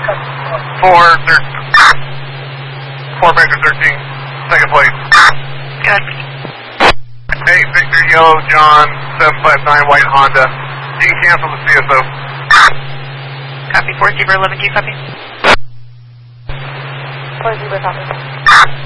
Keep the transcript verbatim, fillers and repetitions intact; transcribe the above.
Four, thir- four Baker thirteen, second place. Good. Hey, Victor Yellow John seven five nine White Honda. You can cancel the C S O. Copy. Four zero eleven. Do you copy? Four zero copy.